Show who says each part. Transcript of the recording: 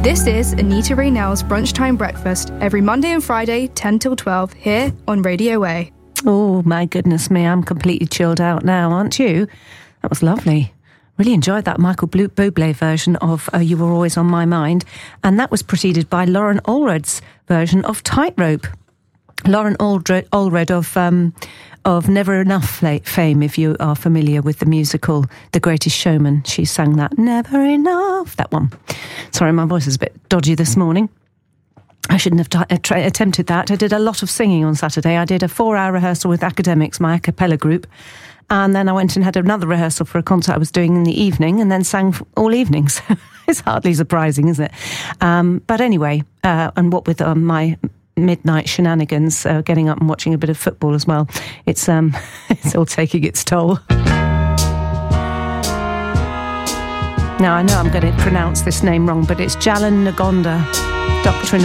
Speaker 1: This is Anita Raynell's Brunchtime Breakfast every Monday and Friday, 10 till 12, here on Radio A.
Speaker 2: Oh, my goodness me, I'm completely chilled out now, aren't you? That was lovely. Really enjoyed that Michael Bublé version of You Were Always on My Mind, and that was preceded by Lauren Allred's version of Tightrope. Lauren Allred of Never Enough fame, if you are familiar with the musical The Greatest Showman. She sang that Never Enough, that one. Sorry, my voice is a bit dodgy this morning. I shouldn't have attempted that. I did a lot of singing on Saturday. I did a 4-hour rehearsal with Academics, my a cappella group, and then I went and had another rehearsal for a concert I was doing in the evening, and then sang all evenings. It's hardly surprising, isn't it? But anyway, and what with my midnight shenanigans, getting up and watching a bit of football as well, it's all taking its toll. Now I know I'm going to pronounce this name wrong, but it's Jalan Nagonda, Doctrine